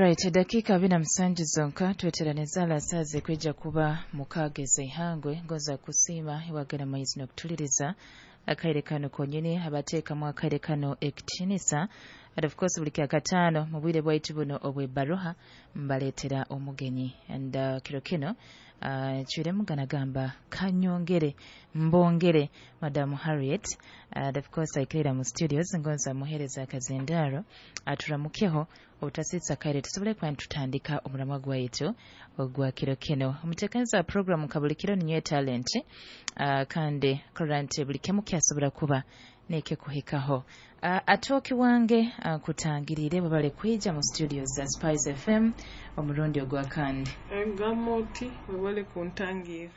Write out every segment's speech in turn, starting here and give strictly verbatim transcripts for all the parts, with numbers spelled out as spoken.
Alright, dakika bina msanju zonka tweteraneza alasaze kweja kuba mukageze ihangwe ngoza kusima iwagana maizi n'okutuliriza akaire kano konyene abateekamu akaire kano ekitinisa and of course buli kakataano mu bwire bwaitu buno obwebbaroha mbaleetera omugenyi and uh, kiro kino uh, kiwire muganagamba kanyongere mbongere Madam Harriet and of course aikirira mu studios ngonza muhereza akazindaaro aturamukeho obutasitsa kaire tusobole kwa tutandika omulamwa gwaitu ogwa kiro kino omutekanza program kabulikiro niyo talent uh, kande current buli kemu kyasobola kuba neke kuhikaho uh, atoki wange uh, kutangirire babale kwijja mu studios za Spice F M omurundi ogwa kandi engamoti babale kuntangira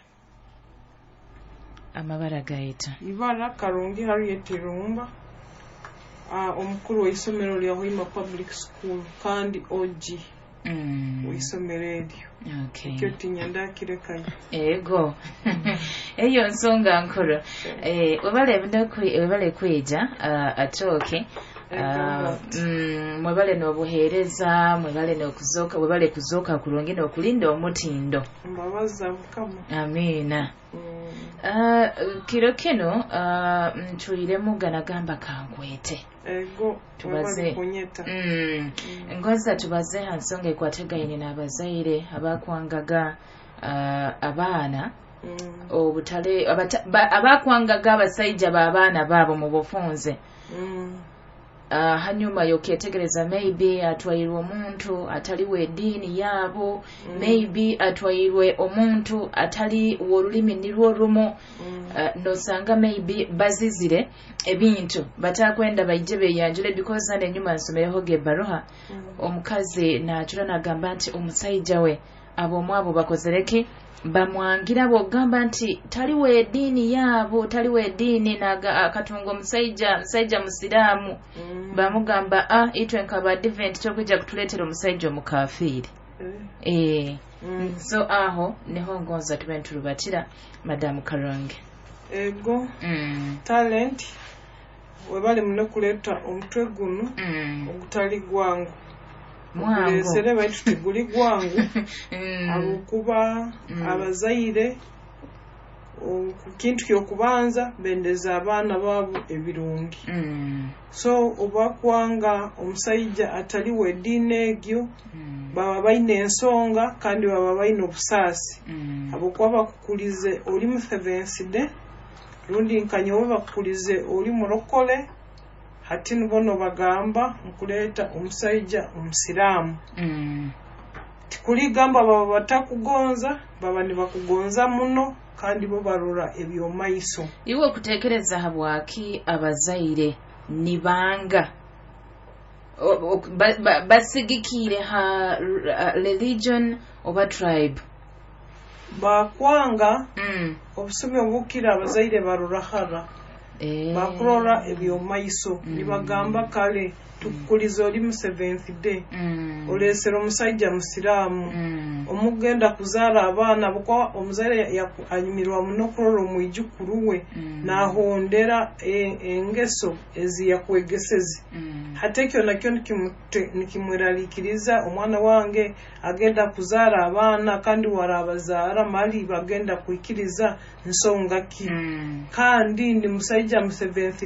amabara gaitu ibara karungi Harriet Rumba uh, omukuru w'isomero lya Hoima Public School kandi O G mm. w'isomero eryo okay kyo tinyandakirekayo ego eyo nsonga nkuru eh wabale bindako wabale kweja uh, atoke Uh, mm, mwebale n'obuheereza mwebale n'okuzoka mwebale kuzoka kulungi n'okulinda omutindo mbabaza mukama amina mm. uh, kiro kino uh, ntuliremu ganagamba kangwete ego tubaze kunyeta mm. mm. ngoza tubaze hansonga ekwateganye n'abazaire abakwangaga uh, abaana mm. obutale abakwangaga abasajja b'abaana baabo mu bufunze mm. Uh, hanyuma yoketegereza maybe atwairwe omuntu ataliwe eddiini yaabo mm. maybe atwairwe omuntu atali wolulimi nirwo rumo mm. uh, nosanga maybe bazizire ebintu batakwenda bajje beyanjule because ane nyuma nsomereho gebaroha mm. omukazi nachura nagamba nti omusajja we abomu abo bakozereki bamwangira bogamba nti taliwe eddiini yaabo taliwe eddiini naga akatunga omusajja musajja musiraamu mm. bamugamba ah itwe nkaba advent tokujja kutuleetera omusajja omukafiri mm. eh mm. so aho neho ngonza tube ntulubatira Madam Karonge ego mm. talent webali muno kuleta omutwe guno mm. ogutali gwangu mwangu sere baitu teguli gwangu mm. abukuba mm. abazaire kintu kyokubanza bendeza abaana baabo ebirungi mm. so obakwanga omusajja atali weddiini egyo mm. baba baine ensonga kandi baba baine obusaasi mm. abokuba bakukulize oli mu Seventh Day lundi nkanyowe bakukulize oli mulokole hati nibono bagamba nkuleta omusajja omusiraamu mm. tikuli gamba baba batakugonza baba nibakugonza muno kandi bo barora ebyo maiso iwe kutekereza habwaki abazaire nibanga basigikire ha religion oba tribe bakwanga mm. obusumi obukira abazaire barora hara eh. bakurora ebyo maiso mm. nibagamba kale tukulizo oli mu Seventh Day mm. olesero omusajja musiraamu mm. omugenda kuzaala abaana bukwa omuzaire anyumirwa muno kurora omwijukuluwe mm. nahondera e, engeso ezi yakwegesezi mm. hatekyo nakyo nikimweralikiriza omwana wange agenda kuzaala abaana kandi warabazaara mali bagenda kuikiriza nsonga ki mm. kandi ndi musajja mu Seventh